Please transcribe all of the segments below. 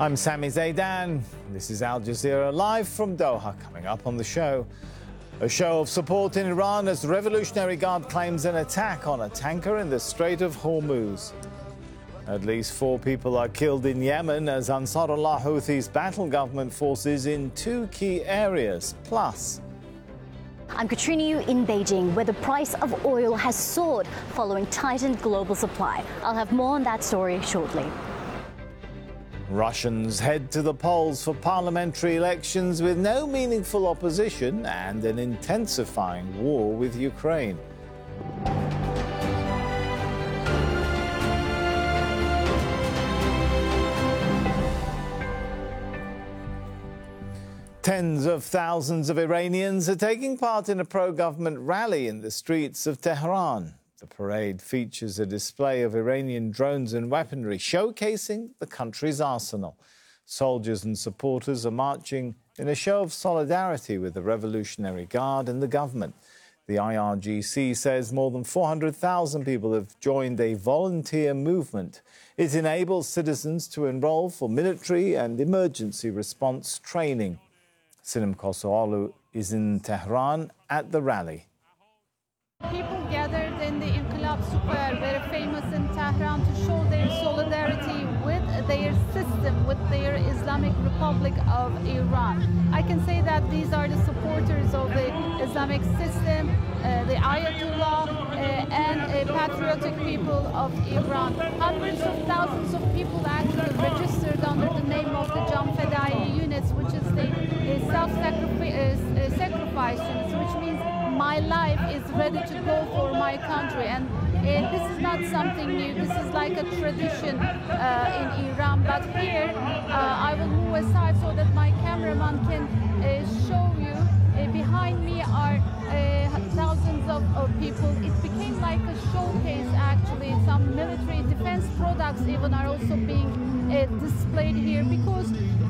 I'm Sami Zaidan. This is Al Jazeera live from Doha. Coming up on the show, a show of support in Iran as the Revolutionary Guard claims an attack on a tanker in the Strait of Hormuz. At least 4 people are killed in Yemen as Ansarullah Houthis battle government forces in 2 key areas. Plus, I'm Katrina Yu in Beijing, where the price of oil has soared following tightened global supply. I'll have more on that story shortly. Russians head to the polls for parliamentary elections with no meaningful opposition and an intensifying war with Ukraine. Tens of thousands of Iranians are taking part in a pro-government rally in the streets of Tehran. The parade features a display of Iranian drones and weaponry, showcasing the country's arsenal. Soldiers and supporters are marching in a show of solidarity with the Revolutionary Guard and the government. The IRGC says more than 400,000 people have joined a volunteer movement. It enables citizens to enroll for military and emergency response training. Sinem Kosoğlu is in Tehran at the rally. People gathered in the Inkılap Square, very famous in Tehran, to show their solidarity with their system, with their Islamic Republic of Iran. I can say that these are the supporters of the Islamic system, the Ayatollah, and patriotic people of Iran. Hundreds of thousands of people actually registered under the name of the Can Fedai units, which is the self-sacrifice units, which means my life is ready to go for my country. And this is not something new. This is like a tradition in Iran. But here, I will move aside so that my cameraman can show you. Behind me are thousands of people. It became like a showcase, actually. Some military defense products even are also being displayed here because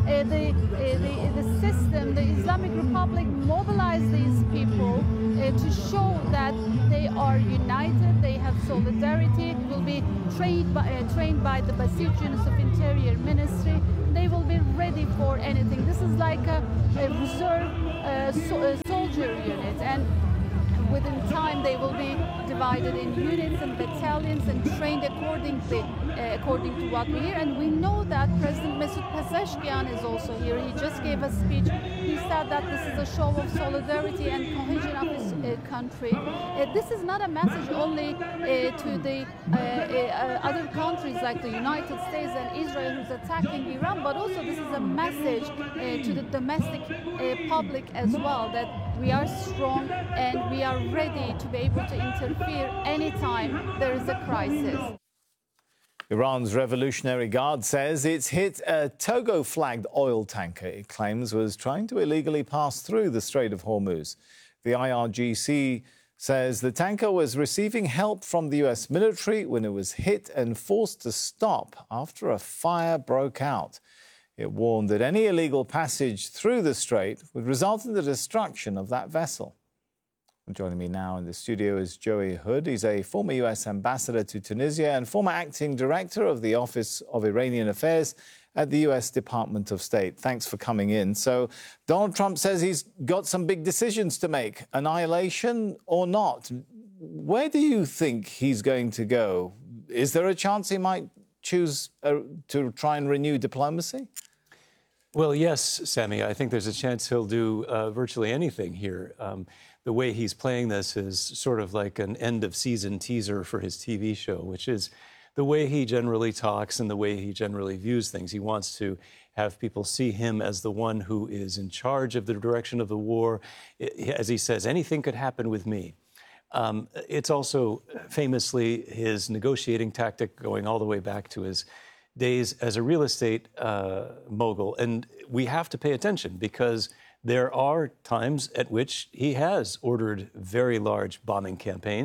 the system, the Islamic Republic, mobilized these people to show that they are united, they have solidarity, will be trained by the Basij units of Interior Ministry. They will be ready for anything. This is like a reserve soldier unit, and within time they will be divided in units and battalions and trained according to what we hear. And we know that President Mesut Pezeshkian is also here. He just gave a speech. He said that this is a show of solidarity and cohesion of his country. This is not a message only to the other countries like the United States and Israel who's attacking Iran, but also this is a message to the domestic public as well, that we are strong and we are ready to be able to interfere anytime there is a crisis. Iran's Revolutionary Guard says it's hit a Togo-flagged oil tanker it claims was trying to illegally pass through the Strait of Hormuz. The IRGC says the tanker was receiving help from the U.S. military when it was hit and forced to stop after a fire broke out. It warned that any illegal passage through the strait would result in the destruction of that vessel. Joining me now in the studio is Joey Hood. He's a former U.S. ambassador to Tunisia and former acting director of the Office of Iranian Affairs at the U.S. Department of State. Thanks for coming in. So Donald Trump says he's got some big decisions to make, annihilation or not. Where do you think he's going to go? Is there a chance he might choose to try and renew diplomacy? Well, yes, Sami. I think there's a chance he'll do virtually anything here. The way he's playing this is sort of like an end-of-season teaser for his TV show, which is the way he generally talks and the way he generally views things. He wants to have people see him as the one who is in charge of the direction of the war. As he says, anything could happen with me. It's also famously his negotiating tactic going all the way back to his days as a real estate mogul. And we have to pay attention because there are times at which he has ordered very large bombing campaigns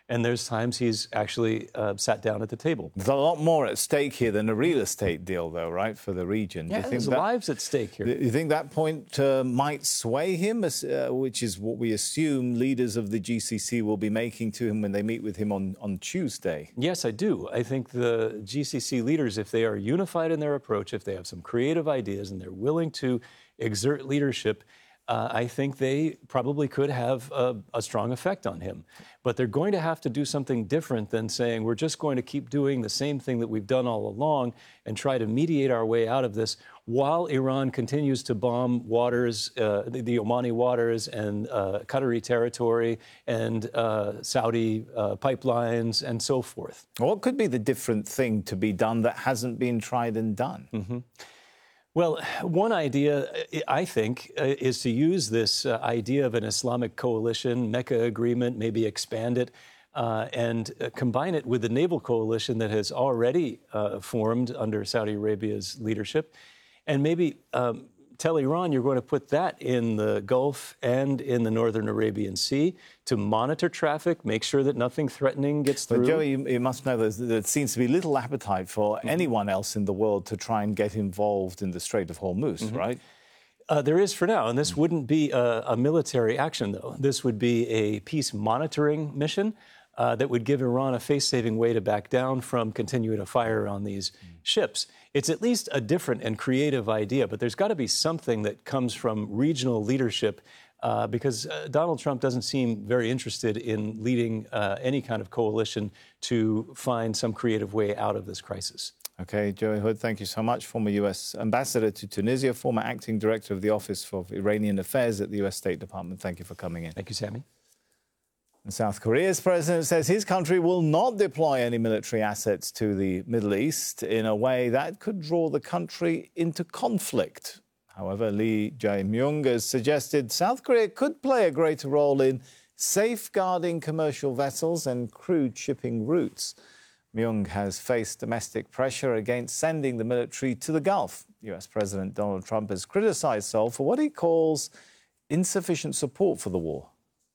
And there's times he's actually sat down at the table. There's a lot more at stake here than a real estate deal, though, right, for the region. Yeah, there's lives at stake here. Do you think that point might sway him, which is what we assume leaders of the GCC will be making to him when they meet with him on Tuesday? Yes, I do. I think the GCC leaders, if they are unified in their approach, if they have some creative ideas and they're willing to exert leadership, I think they probably could have a strong effect on him. But they're going to have to do something different than saying we're just going to keep doing the same thing that we've done all along and try to mediate our way out of this while Iran continues to bomb waters, the Omani waters and Qatari territory and Saudi pipelines and so forth. What could be the different thing to be done that hasn't been tried and done? Mm-hmm. Well, one idea, I think, is to use this idea of an Islamic coalition, Mecca agreement, maybe expand it, and combine it with the naval coalition that has already formed under Saudi Arabia's leadership, and maybe tell Iran you're going to put that in the Gulf and in the Northern Arabian Sea to monitor traffic, make sure that nothing threatening gets through. But Joey, you must know there seems to be little appetite for anyone else in the world to try and get involved in the Strait of Hormuz, right? There is for now, and this wouldn't be a military action, though. This would be a peace monitoring mission that would give Iran a face-saving way to back down from continuing to fire on these ships. It's at least a different and creative idea, but there's got to be something that comes from regional leadership because Donald Trump doesn't seem very interested in leading any kind of coalition to find some creative way out of this crisis. OK, Joey Hood, thank you so much. Former U.S. Ambassador to Tunisia, former acting director of the Office for Iranian Affairs at the U.S. State Department. Thank you for coming in. Thank you, Sammy. South Korea's president says his country will not deploy any military assets to the Middle East in a way that could draw the country into conflict. However, Lee Jae-myung has suggested South Korea could play a greater role in safeguarding commercial vessels and crude shipping routes. Myung has faced domestic pressure against sending the military to the Gulf. US President Donald Trump has criticized Seoul for what he calls insufficient support for the war.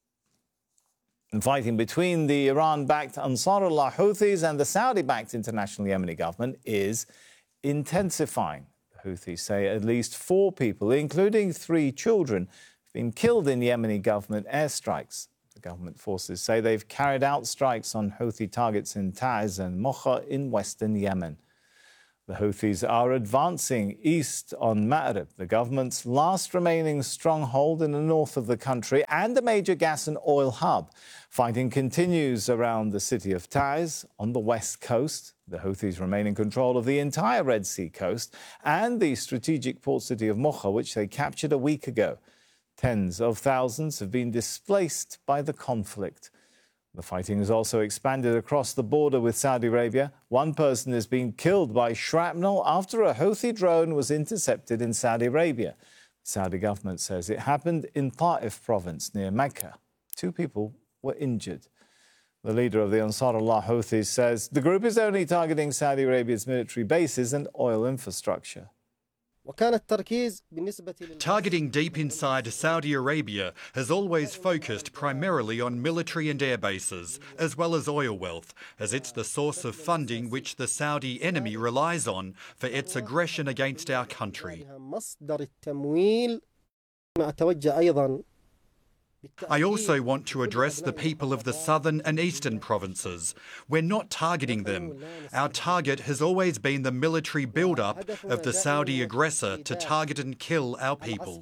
And fighting between the Iran-backed Ansarullah Houthis and the Saudi-backed International Yemeni government is intensifying. The Houthis say at least 4 people, including 3 children, have been killed in Yemeni government airstrikes. The government forces say they've carried out strikes on Houthi targets in Taiz and Mocha in western Yemen. The Houthis are advancing east on Ma'rib, the government's last remaining stronghold in the north of the country and a major gas and oil hub. Fighting continues around the city of Taiz on the west coast. The Houthis remain in control of the entire Red Sea coast and the strategic port city of Mocha, which they captured a week ago. Tens of thousands have been displaced by the conflict. The fighting has also expanded across the border with Saudi Arabia. 1 person has been killed by shrapnel after a Houthi drone was intercepted in Saudi Arabia. The Saudi government says it happened in Ta'if province near Mecca. 2 people were injured. The leader of the Ansarullah Houthis says the group is only targeting Saudi Arabia's military bases and oil infrastructure. Targeting deep inside Saudi Arabia has always focused primarily on military and air bases, as well as oil wealth, as it's the source of funding which the Saudi enemy relies on for its aggression against our country. I also want to address the people of the southern and eastern provinces. We're not targeting them. Our target has always been the military build-up of the Saudi aggressor to target and kill our people.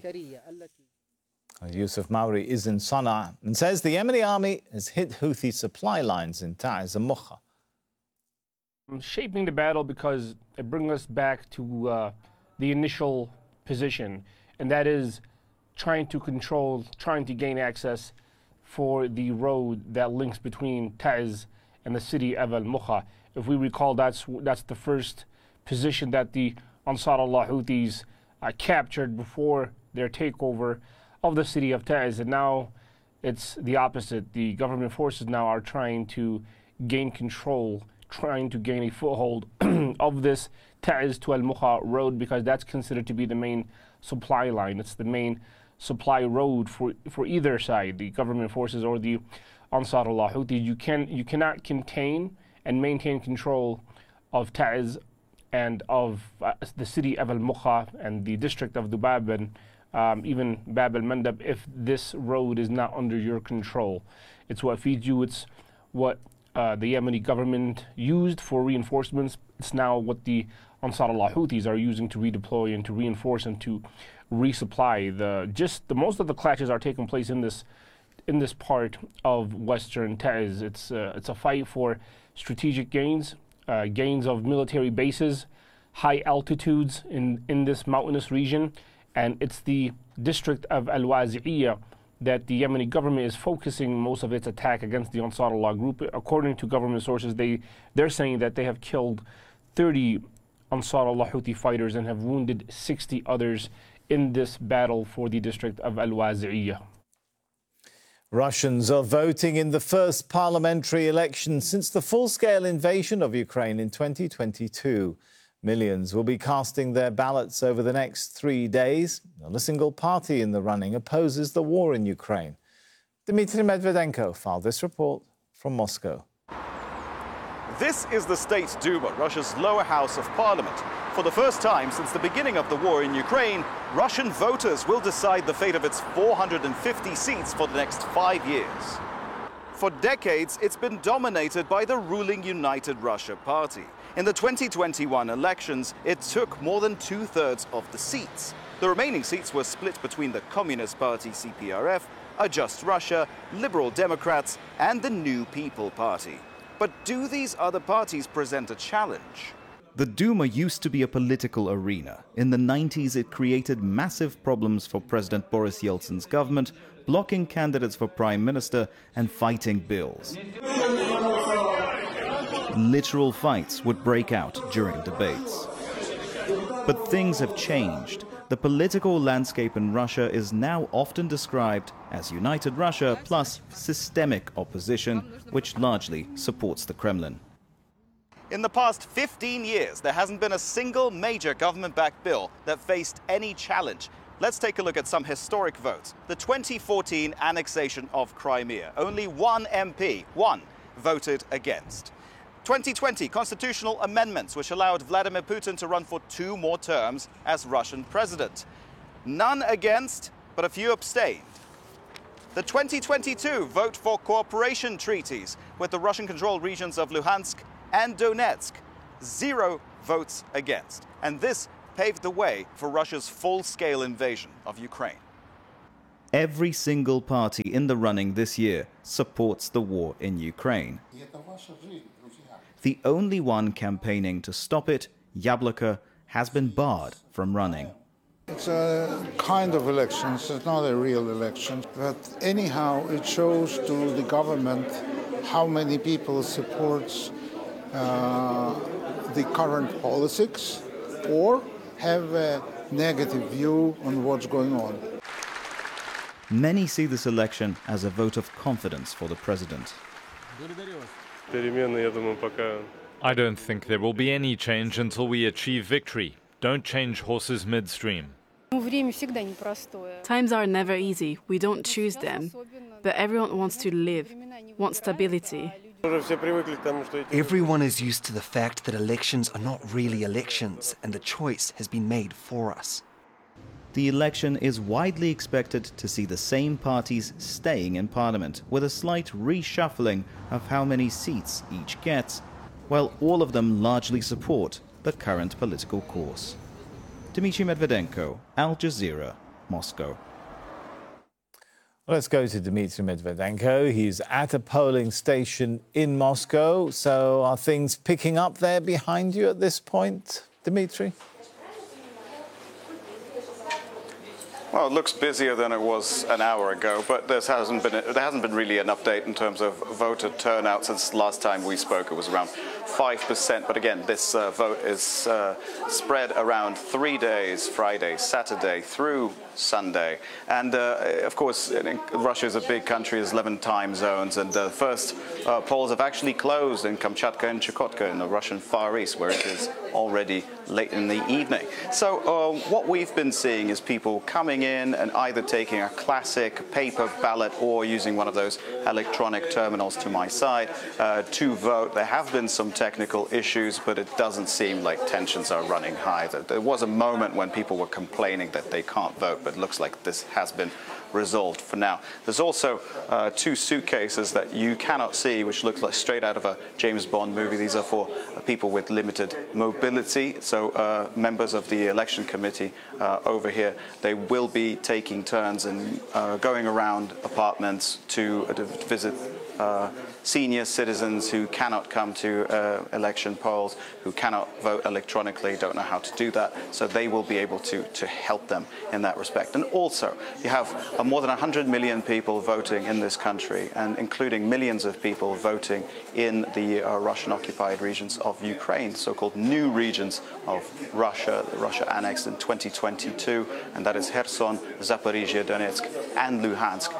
Yusuf Mauri is in Sana'a and says the Yemeni army has hit Houthi supply lines in Taiz and Mocha. I'm shaping the battle because it brings us back to the initial position, and that is trying to gain access for the road that links between Taiz and the city of Al-Mocha. If we recall, that's the first position that the Ansarullah Houthis captured before their takeover of the city of Taiz. And now it's the opposite. The government forces now are trying to gain control, trying to gain a foothold of this Taiz to Al-Mocha road, because that's considered to be the main supply line. It's the main supply road for either side, the government forces or the Ansar Allah Houthi. You cannot contain and maintain control of Taiz and of the city of Al-Mukha and the district of Dubab and even Bab al-Mandab if this road is not under your control. It's what feeds you. It's what the Yemeni government used for reinforcements. It's now what the Ansar Allah Houthis are using to redeploy and to reinforce and to resupply. Most of the clashes are taking place in this part of Western Taiz. It's a fight for strategic gains, gains of military bases, high altitudes in this mountainous region, and it's the district of Al-Wazi'iyah that the Yemeni government is focusing most of its attack against the Ansar Allah group. According to government sources, they're saying that they have killed 30 Ansar Allah Houthi fighters and have wounded 60 others in this battle for the district of Al-Wazi'iyah. Russians are voting in the first parliamentary election since the full-scale invasion of Ukraine in 2022. Millions will be casting their ballots over the next 3 days. Not a single party in the running opposes the war in Ukraine. Dmitry Medvedenko filed this report from Moscow. This is the State Duma, Russia's lower house of parliament. For the first time since the beginning of the war in Ukraine, Russian voters will decide the fate of its 450 seats for the next 5 years. For decades, it's been dominated by the ruling United Russia Party. In the 2021 elections, it took more than 2/3 of the seats. The remaining seats were split between the Communist Party CPRF, A Just Russia, Liberal Democrats, and the New People Party. But do these other parties present a challenge? The Duma used to be a political arena. In the 90s, it created massive problems for President Boris Yeltsin's government, blocking candidates for prime minister and fighting bills. Literal fights would break out during debates. But things have changed. The political landscape in Russia is now often described as United Russia plus systemic opposition, which largely supports the Kremlin. In the past 15 years, there hasn't been a single major government-backed bill that faced any challenge. Let's take a look at some historic votes. The 2014 annexation of Crimea. Only one MP, voted against. 2020 constitutional amendments which allowed Vladimir Putin to run for 2 more terms as Russian president. None against, but a few abstained. The 2022 vote for cooperation treaties with the Russian-controlled regions of Luhansk and Donetsk. 0 votes against. And this paved the way for Russia's full-scale invasion of Ukraine. Every single party in the running this year supports the war in Ukraine. The only one campaigning to stop it, Yabloko, has been barred from running. It's a kind of election, it's not a real election, but anyhow it shows to the government how many people supports the current politics or have a negative view on what's going on. Many see this election as a vote of confidence for the president. I don't think there will be any change until we achieve victory. Don't change horses midstream. Times are never easy. We don't choose them. But everyone wants to live, wants stability. Everyone is used to the fact that elections are not really elections, and the choice has been made for us. The election is widely expected to see the same parties staying in parliament, with a slight reshuffling of how many seats each gets, while all of them largely support the current political course. Dmitry Medvedenko, Al Jazeera, Moscow. Let's go to Dmitry Medvedenko. He's at a polling station in Moscow. So are things picking up there behind you at this point, Dmitry? Well, it looks busier than it was an hour ago, but there hasn't been really an update in terms of voter turnout since last time we spoke. It was around 5%. But again, this vote is spread around 3 days, Friday, Saturday through Sunday. And of course, Russia is a big country, there's 11 time zones, and the first polls have actually closed in Kamchatka and Chukotka in the Russian Far East, where it is already late in the evening. So what we've been seeing is people coming in and either taking a classic paper ballot or using one of those electronic terminals to my side to vote. There have been some technical issues, but it doesn't seem like tensions are running high. There was a moment when people were complaining that they can't vote, but it looks like this has been resolved for now. There's also 2 suitcases that you cannot see, which look like straight out of a James Bond movie. These are for people with limited mobility. So members of the election committee over here, they will be taking turns and going around apartments to visit senior citizens who cannot come to election polls, who cannot vote electronically, don't know how to do that. So they will be able to help them in that respect. And also, you have more than 100 million people voting in this country, and including millions of people voting in the Russian-occupied regions of Ukraine, so-called new regions of Russia. Russia annexed in 2022, and that is Kherson, Zaporizhia, Donetsk, and Luhansk.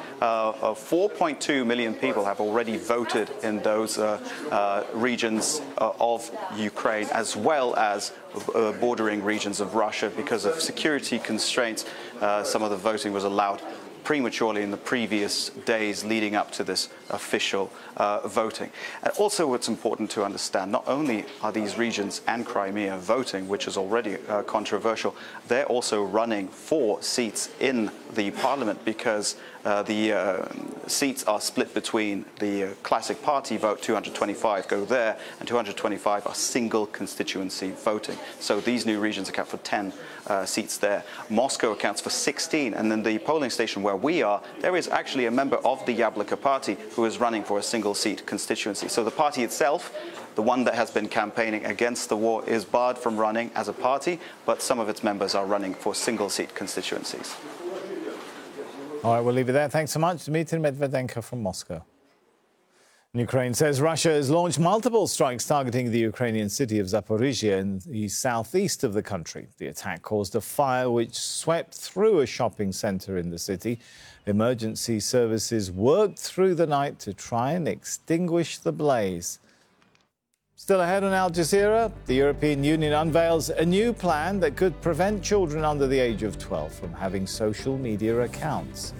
4.2 million people have already voted in those regions of Ukraine, as well as bordering regions of Russia. Because of security constraints, some of the voting was allowed prematurely in the previous days leading up to this official voting. And also what's important to understand, not only are these regions and Crimea voting, which is already controversial, they're also running for seats in the parliament, because the seats are split between the classic party vote, 225 go there, and 225 are single constituency voting. So these new regions account for 10 seats there. Moscow accounts for 16, and then the polling station where we are, there is actually a member of the Yabloko party who is running for a single seat constituency. So the party itself, the one that has been campaigning against the war, is barred from running as a party, but some of its members are running for single seat constituencies. All right, we'll leave it there. Thanks so much, Dmitry Medvedenko from Moscow. Ukraine says Russia has launched multiple strikes targeting the Ukrainian city of Zaporizhia in the southeast of the country. The attack caused a fire which swept through a shopping centre in the city. Emergency services worked through the night to try and extinguish the blaze. Still ahead on Al Jazeera, the European Union unveils a new plan that could prevent children under the age of 12 from having social media accounts.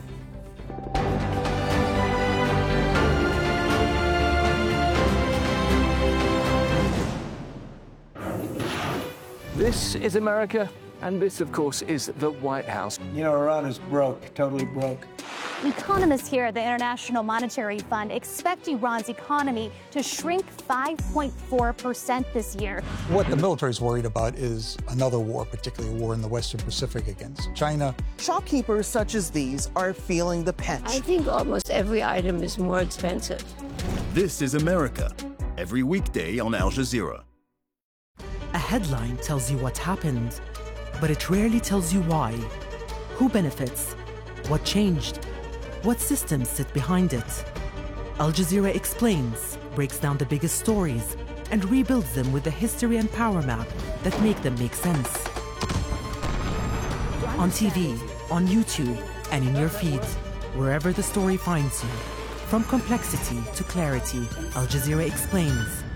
This is America, and this, of course, is the White House. You know, Iran is broke, totally broke. Economists here at the International Monetary Fund expect Iran's economy to shrink 5.4% this year. What the military is worried about is another war, particularly a war in the Western Pacific against China. Shopkeepers such as these are feeling the pinch. I think almost every item is more expensive. This is America, every weekday on Al Jazeera. A headline tells you what happened, but it rarely tells you why. Who benefits? What changed? What systems sit behind it? Al Jazeera explains, breaks down the biggest stories, and rebuilds them with the history and power map that make them make sense. On TV, on YouTube, and in your feed, wherever the story finds you. From complexity to clarity, Al Jazeera explains.